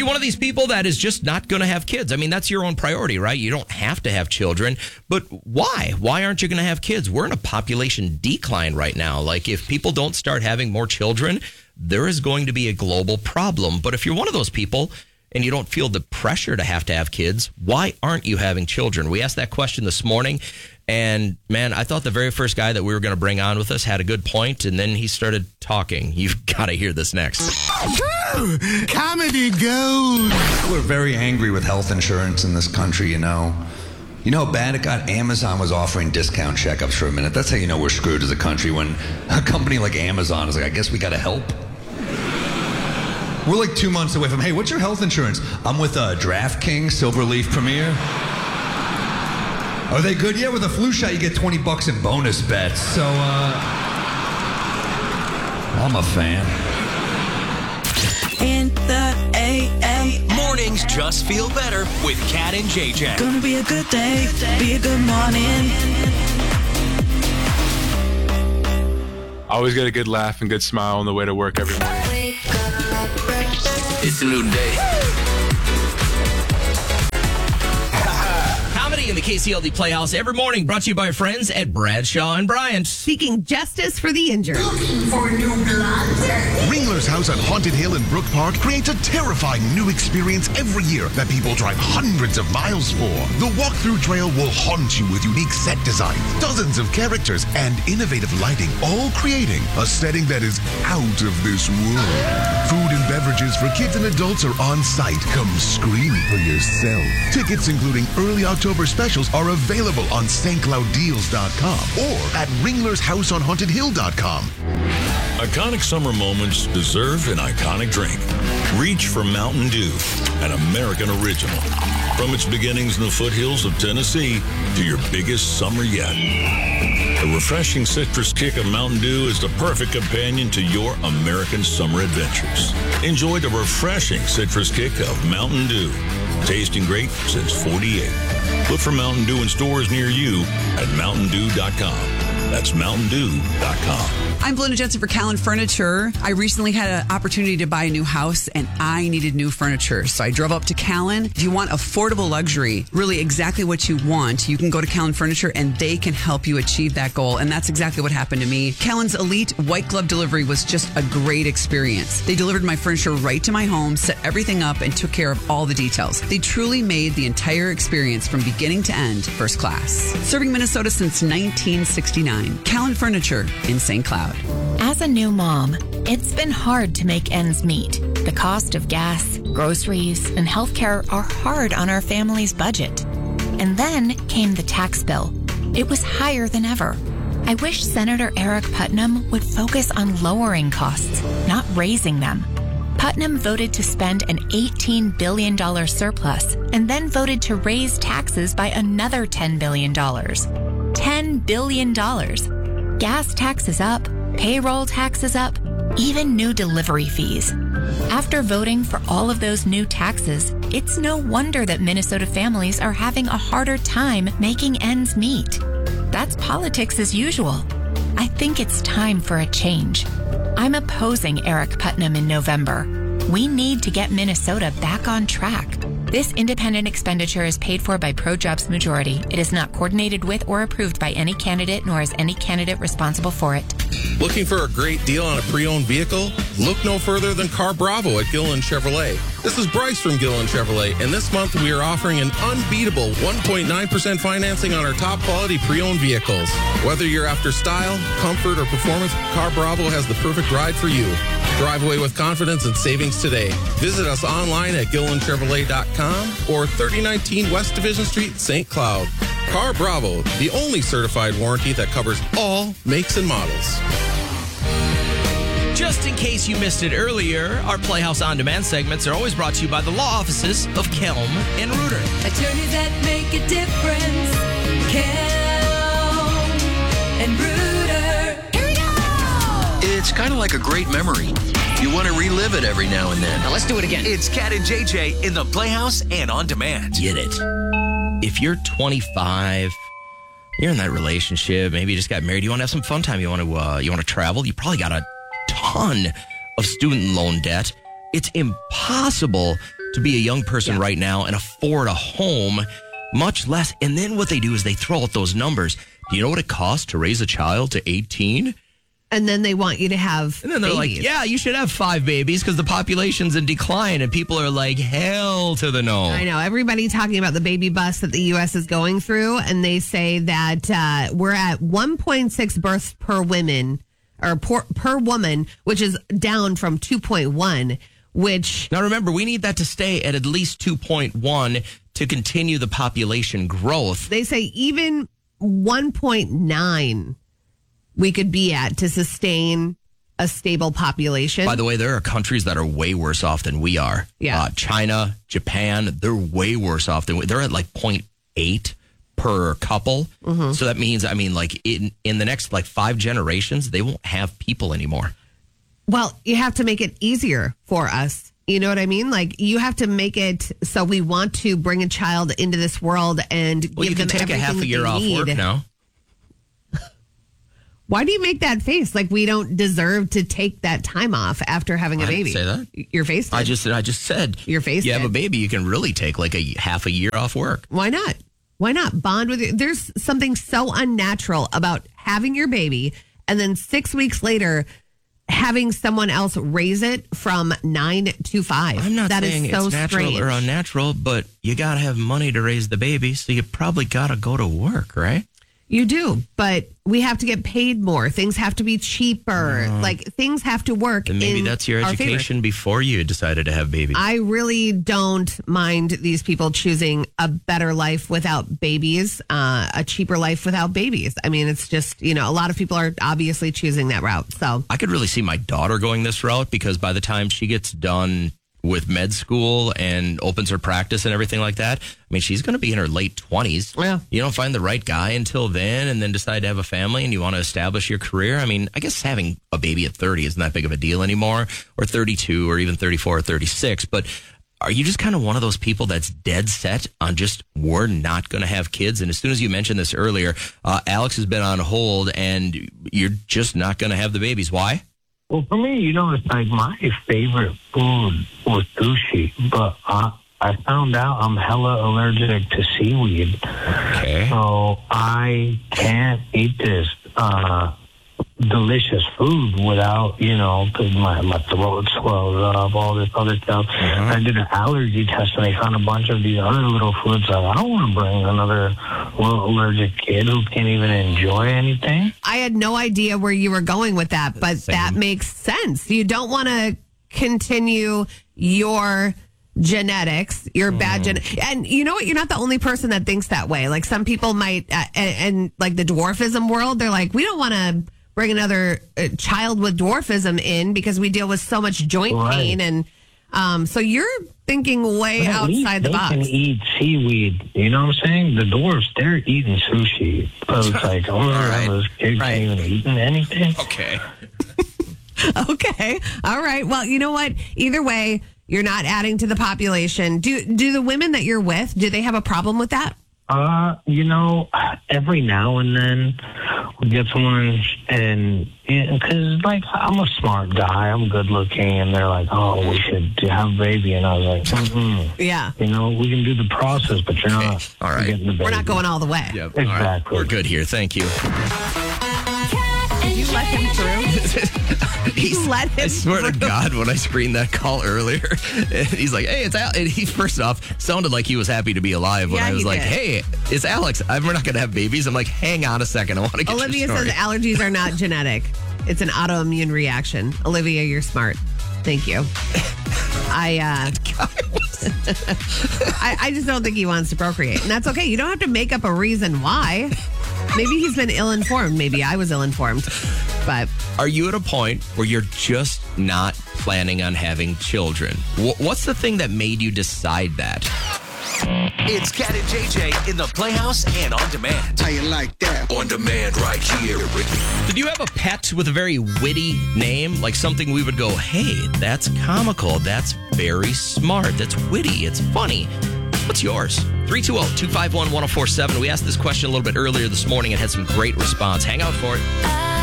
you one of these people that is just not going to have kids? I mean, that's your own priority, right? You don't have to have children, but why? Why aren't you going to have kids? We're in a population decline right now. Like, if people don't start having more children, there is going to be a global problem. But if you're one of those people and you don't feel the pressure to have kids, why aren't you having children? We asked that question this morning, and man, I thought the very first guy that we were going to bring on with us had a good point, and then he started talking. You've got to hear this next. Comedy gold. We're very angry with health insurance in this country, You know how bad it got? Amazon was offering discount checkups for a minute. That's how you know we're screwed as a country, when a company like Amazon is like, I guess we got to help. We're like 2 months away from, hey, what's your health insurance? I'm with DraftKings, Silverleaf Premier. Are they good? Yeah, with a flu shot, you get $20 in bonus bets. So, I'm a fan. In the AM. Mornings just feel better with Cat and JJ. Gonna be a good day, be a good morning. Always get a good laugh and good smile on the way to work every morning. It's a new day. Comedy in the KCLD Playhouse every morning, brought to you by our friends at Bradshaw and Bryant. Seeking justice for the injured. Looking for new blood? Ringler's House on Haunted Hill in Brook Park creates a terrifying new experience every year that people drive hundreds of miles for. The walkthrough trail will haunt you with unique set design, dozens of characters, and innovative lighting, all creating a setting that is out of this world. Food and beverages for kids and adults are on site. Come scream for yourself. Tickets, including early October specials, are available on stclouddeals.com or at ringlershouseonhauntedhill.com. Iconic summer moments deserve an iconic drink. Reach for Mountain Dew, an American original. From its beginnings in the foothills of Tennessee to your biggest summer yet. The refreshing citrus kick of Mountain Dew is the perfect companion to your American summer adventures. Enjoy the refreshing citrus kick of Mountain Dew. Tasting great since 48. Look for Mountain Dew in stores near you at mountaindew.com. That's mountaindew.com. I'm Belinda Jensen for Callan Furniture. I recently had an opportunity to buy a new house and I needed new furniture. So I drove up to Callan. If you want affordable luxury, really exactly what you want, you can go to Callan Furniture and they can help you achieve that goal. And that's exactly what happened to me. Callan's elite white glove delivery was just a great experience. They delivered my furniture right to my home, set everything up, and took care of all the details. They truly made the entire experience from beginning to end first class. Serving Minnesota since 1969. Callan Furniture in St. Cloud. As a new mom, it's been hard to make ends meet. The cost of gas, groceries, and healthcare are hard on our family's budget. And then came the tax bill. It was higher than ever. I wish Senator Eric Putnam would focus on lowering costs, not raising them. Putnam voted to spend an $18 billion surplus and then voted to raise taxes by another $10 billion. $10 billion. Gas taxes up, payroll taxes up, even new delivery fees. After voting for all of those new taxes, it's no wonder that Minnesota families are having a harder time making ends meet. That's politics as usual. I think it's time for a change. I'm opposing Eric Putnam in November. We need to get Minnesota back on track. This independent expenditure is paid for by ProJobs Majority. It is not coordinated with or approved by any candidate, nor is any candidate responsible for it. Looking for a great deal on a pre-owned vehicle? Look no further than Car Bravo at Gilliland Chevrolet. This is Bryce from Gilliland Chevrolet, and this month we are offering an unbeatable 1.9% financing on our top quality pre-owned vehicles. Whether you're after style, comfort, or performance, Car Bravo has the perfect ride for you. Drive away with confidence and savings today. Visit us online at GillilandChevrolet.com or 3019 West Division Street, St. Cloud. Car Bravo, the only certified warranty that covers all makes and models. Just in case you missed it earlier, our Playhouse On Demand segments are always brought to you by the law offices of Kelm and Reuter. Attorneys that make a difference. Kelm and Reuter. Here we go! It's kind of like a great memory. You want to relive it every now and then. Now let's do it again. It's Cat and JJ in the Playhouse and on demand. Get it. If you're 25, you're in that relationship, maybe you just got married, you want to have some fun time, you want to travel, you probably got a ton of student loan debt. It's impossible to be a young person right now and afford a home, much less. And then what they do is they throw out those numbers. Do you know what it costs to raise a child to 18? And then they want you to have And then they're babies. like, yeah, you should have 5 babies because the population's in decline. And people are like, hell to the no. I know. Everybody talking about the baby bust that the U.S. is going through. And they say that we're at 1.6 births per woman or per woman, which is down from 2.1, which... Now, remember, we need that to stay at least 2.1 to continue the population growth. They say even 1.9 we could be at to sustain a stable population. By the way, there are countries that are way worse off than we are. Yeah. China, Japan, they're way worse off than we. They're at like 0.8 per couple. Mm-hmm. So that means, like in the next like 5 generations, they won't have people anymore. Well, you have to make it easier for us. You know what I mean? Like, you have to make it so we want to bring a child into this world and Well, give you can them take a everything half a that year they off need. work now. Why do you make that face? Like we don't deserve to take that time off after having a I baby. didn't say that. Your face did. I just said Your face You have did. a baby, you can really take like a half a year off work. Why not? Why not bond with you? There's something so unnatural about having your baby and then 6 weeks later having someone else raise it from 9 to 5. I'm not That saying is so it's natural strange. or unnatural, but you got to have money to raise the baby, so you probably got to go to work, right? You do, but we have to get paid more. Things have to be cheaper. Like things have to work. Then maybe in that's your our favor. education before you decided to have babies. I really don't mind these people choosing a better life without babies, a cheaper life without babies. I mean, it's just, a lot of people are obviously choosing that route. So I could really see my daughter going this route because by the time she gets done with med school and opens her practice and everything like that, she's going to be in her late 20s. Yeah. You don't find the right guy until then and then decide to have a family and you want to establish your career. I guess having a baby at 30 isn't that big of a deal anymore, or 32 or even 34 or 36. But are you just kind of one of those people that's dead set on just, we're not going to have kids? And as soon as you mentioned this earlier, Alex has been on hold and you're just not going to have the babies. Why? Well, for me, it's like my favorite food was sushi, but I found out I'm hella allergic to seaweed. Okay. So I can't eat this delicious food without, because my throat swells up, all this other stuff. I did an allergy test and they found a bunch of these other little foods. Like, I don't want to bring another allergic kid who can't even enjoy anything. I had no idea where you were going with that, but that makes sense. You don't want to continue your genetics, your bad and you know what? You're not the only person that thinks that way. Like some people might, and like the dwarfism world, they're like, we don't want to bring another child with dwarfism in because we deal with so much joint pain. And so you're thinking way outside the box. They can eat seaweed. You know what I'm saying? The dwarfs, they're eating sushi. So it's like, those kids ain't even eating anything. Okay. Okay. All right. Well, you know what? Either way, you're not adding to the population. Do the women that you're with, do they have a problem with that? Every now and then we get someone, and because I'm a smart guy, I'm good looking, and they're like, "Oh, we should have a baby," and I was like, "Yeah, we can do the process, but you're not. All right, getting the baby. We're not going all the way." Yep. Exactly. All right. We're good here. Thank you. Did you let him through? I swear to God, when I screened that call earlier, he's like, "Hey, it's Alex." And he first off sounded like he was happy to be alive when I was like, "Hey, it's Alex. We're not going to have babies." I'm like, "Hang on a second. I want to get Olivia your story." says allergies are not genetic. It's an autoimmune reaction. Olivia, you're smart. Thank you. I just don't think he wants to procreate. And that's okay. You don't have to make up a reason why. Maybe he's been ill-informed. Maybe I was ill-informed. But are you at a point where you're just not planning on having children? What's the thing that made you decide that? It's Cat and JJ in the Playhouse and on demand. How you like that? On demand right here. Did you have a pet with a very witty name? Like something we would go, "Hey, that's comical. That's very smart. That's witty. It's funny." What's yours? 320-251-1047. We asked this question a little bit earlier this morning and had some great response. Hang out for it.